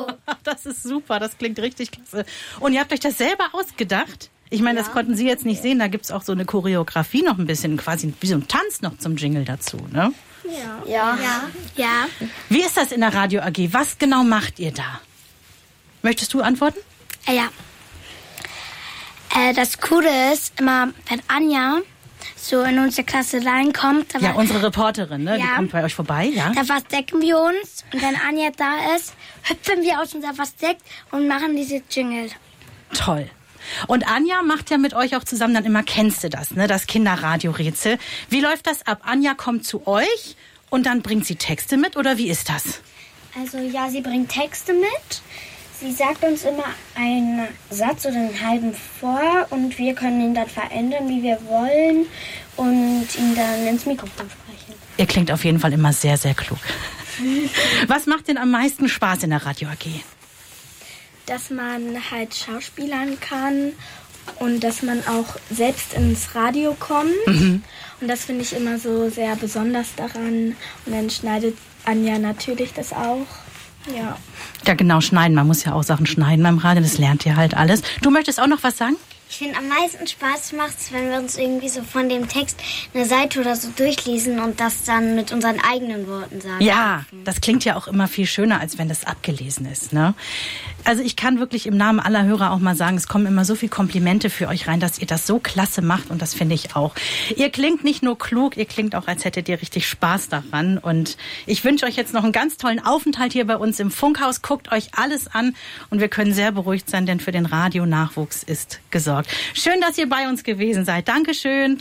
Das ist super, das klingt richtig klasse. Und ihr habt euch das selber ausgedacht? Ich meine, das konnten Sie jetzt nicht sehen, da gibt's auch so eine Choreografie noch ein bisschen, quasi wie so ein Tanz noch zum Jingle dazu, ne? Ja. Wie ist das in der Radio AG? Was genau macht ihr da? Möchtest du antworten? Ja. Das Coole ist immer, wenn Anja so in unsere Klasse reinkommt. Ja, unsere Reporterin, ne? Die kommt bei euch vorbei, ja? Da verstecken wir uns und wenn Anja da ist, hüpfen wir aus unser Versteck und machen diese Jingle. Toll. Und Anja macht ja mit euch auch zusammen dann immer, kennst du das, ne? Das Kinderradio-Rätsel. Wie läuft das ab? Anja kommt zu euch und dann bringt sie Texte mit oder wie ist das? Also ja, sie bringt Texte mit. Sie sagt uns immer einen Satz oder einen halben vor und wir können ihn dann verändern, wie wir wollen und ihn dann ins Mikrofon sprechen. Ihr klingt auf jeden Fall immer sehr, sehr klug. Was macht denn am meisten Spaß in der Radio AG? Dass man halt schauspielern kann und dass man auch selbst ins Radio kommt. Und das finde ich immer so sehr besonders daran. Und dann schneidet Anja natürlich das auch. Ja, genau, schneiden. Man muss ja auch Sachen schneiden beim Radio, das lernt ihr halt alles. Du möchtest auch noch was sagen? Ich finde, am meisten Spaß macht es, wenn wir uns irgendwie so von dem Text eine Seite oder so durchlesen und das dann mit unseren eigenen Worten sagen. Ja, das klingt ja auch immer viel schöner, als wenn das abgelesen ist, ne? Also ich kann wirklich im Namen aller Hörer auch mal sagen, es kommen immer so viele Komplimente für euch rein, dass ihr das so klasse macht und das finde ich auch. Ihr klingt nicht nur klug, ihr klingt auch, als hättet ihr richtig Spaß daran und ich wünsche euch jetzt noch einen ganz tollen Aufenthalt hier bei uns im Funkhaus. Guckt euch alles an und wir können sehr beruhigt sein, denn für den Radionachwuchs ist gesorgt. Schön, dass ihr bei uns gewesen seid. Dankeschön.